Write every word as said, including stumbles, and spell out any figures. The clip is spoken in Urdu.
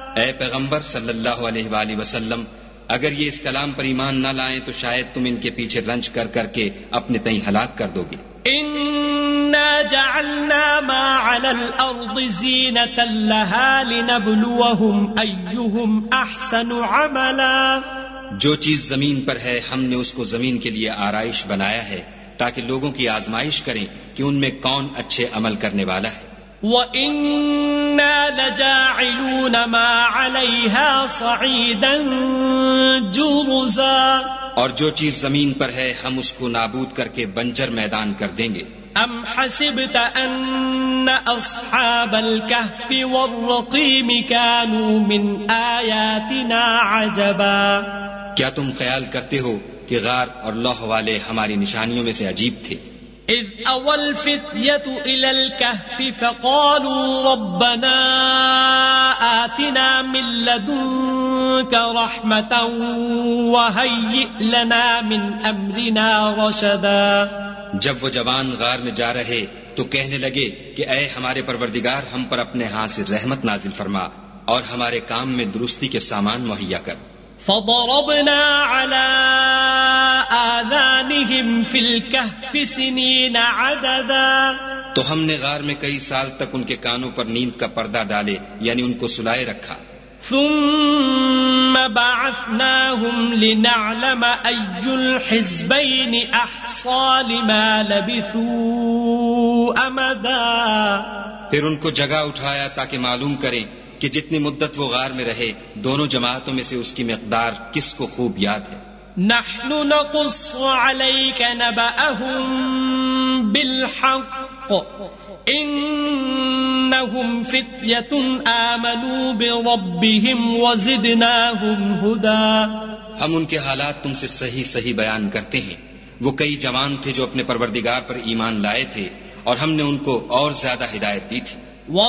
اے پیغمبر صلی اللہ علیہ وآلہ وسلم، اگر یہ اس کلام پر ایمان نہ لائیں تو شاید تم ان کے پیچھے رنج کر کر کے اپنے تئیں ہلاک کر دو گے۔ انا جعلنا ما على الارض زینۃ لها لنبلوهم ایہم احسن عملا، جو چیز زمین پر ہے ہم نے اس کو زمین کے لیے آرائش بنایا ہے تاکہ لوگوں کی آزمائش کریں کہ ان میں کون اچھے عمل کرنے والا ہے۔ وَإِنَّا لَجَاعِلُونَ مَا عَلَيْهَا صَعِيدًا جُرُزًا، اور جو چیز زمین پر ہے ہم اس کو نابود کر کے بنجر میدان کر دیں گے۔ ام حسبت ان اصحاب الكهف والرقيم كانوا من آیاتنا عجبا، کیا تم خیال کرتے ہو کہ غار اور لوح والے ہماری نشانیوں میں سے عجیب تھے؟ اذ اوى الفتية الى الكهف فقالوا ربنا آتنا من لدنك رحمة وهيئ لنا من امرنا رشدا، جب وہ جوان غار میں جا رہے تو کہنے لگے کہ اے ہمارے پروردگار، ہم پر اپنے ہاں سے رحمت نازل فرما اور ہمارے کام میں درستی کے سامان مہیا کر۔ فضربنا على آذانهم في الكهف سنين عددا، تو ہم نے غار میں کئی سال تک ان کے کانوں پر نیند کا پردہ ڈالے، یعنی ان کو سلائے رکھا۔ ثم بعثناهم لنعلم أي الحزبين أحصى لما لبثوا أمدا، پھر ان کو جگہ اٹھایا تاکہ معلوم کریں کہ جتنی مدت وہ غار میں رہے دونوں جماعتوں میں سے اس کی مقدار کس کو خوب یاد ہے۔ نحن نقص عليك نبأهم بالحق انهم فتية آمنوا بربهم وزدناهم هدى، ہم ان کے حالات تم سے صحیح صحیح بیان کرتے ہیں۔ وہ کئی جوان تھے جو اپنے پروردگار پر ایمان لائے تھے اور ہم نے ان کو اور زیادہ ہدایت دی تھی۔